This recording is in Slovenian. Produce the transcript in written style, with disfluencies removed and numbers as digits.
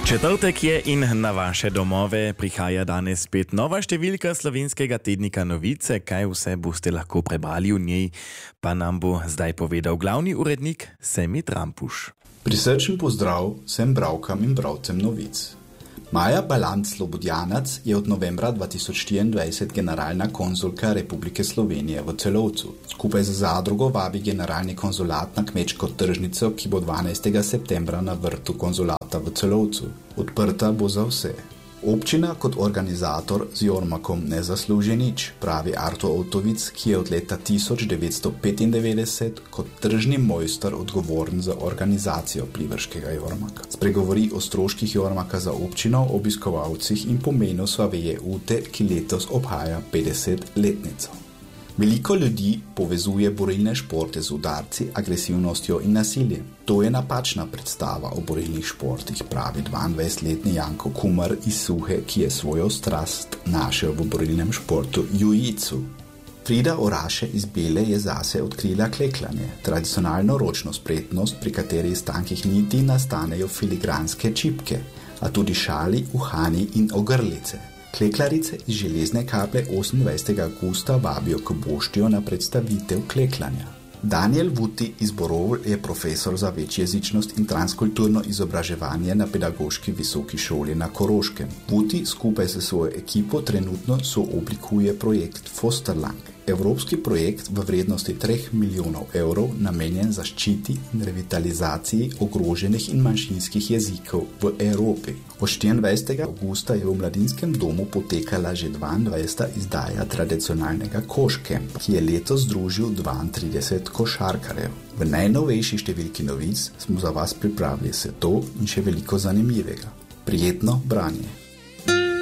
Četrtek je in na vaše domove prihaja danes spet nova številka slovenskega tednika Novice. Kaj vse boste lahko prebrali v njej, pa nam bo zdaj povedal glavni urednik Semi Trampuš. Prisrčen pozdrav vsem bralkam in bralcem novic. Maja Balant-Slobodjanac je od novembra 2024 generalna konzulka Republike Slovenije v Celovcu. Skupaj z zadrugo vabi generalni konzulat na kmečko tržnico, ki bo 12. septembra na vrtu konzulata v Celovcu. Odprta bo za vse. Občina kot organizator z Jormakom ne zasluži nič, pravi Arto Ovtovic, ki je od leta 1995 kot tržni mojster odgovoren za organizacijo plivrškega Jormaka. Spregovori o stroških Jormaka za občino, obiskovalcih in pomenu Svaveje Ute, ki letos obhaja 50-letnico. Veliko ljudi povezuje borilne športe z udarci, agresivnostjo in nasiljem. To je napačna predstava o borilnih športih, pravi 22-letni Janko Kumar iz Suhe, ki je svojo strast našel v borilnem športu jiu-jitsu. Frida Oraše iz Bele je zase odkrila klekljanje, tradicionalno ročno spretnost, pri kateri iz tankih niti nastanejo filigranske čipke, a tudi šali, uhani in ogrlice. Kleklarice iz Železne Kaple 28. augusta vabijo k Boštju na predstavitev klekljanja. Daniel Vuti iz Borov je profesor za večjezičnost in transkulturno izobraževanje na pedagoški visoki šoli na Koroškem. Vuti skupaj s svojo ekipo trenutno sooblikuje projekt Fosterlang, evropski projekt v vrednosti 3 milijonov evrov namenjen zaščiti in revitalizaciji ogroženih in manjšinskih jezikov v Evropi. Od 24. augusta je v Mladinskem domu potekala že 22. izdaja tradicionalnega koškempa, ki je letos združil 32 košarkarjev. V najnovejši številki novic smo za vas pripravili vse to in še veliko zanimivega. Prijetno branje.